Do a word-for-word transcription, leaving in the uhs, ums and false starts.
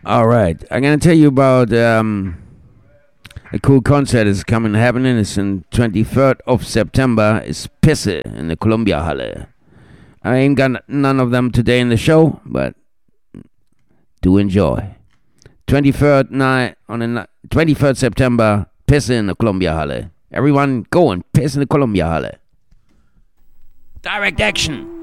All right, I'm gonna tell you about um, a cool concert is coming happening. It's on twenty-third of September. It's Pisse in the Columbia Halle. I ain't got none of them today in the show, but do enjoy. twenty-third night on the twenty-third September. Pisse in the Columbia Halle. Everyone go and piss in the Columbia Halle. Direct action.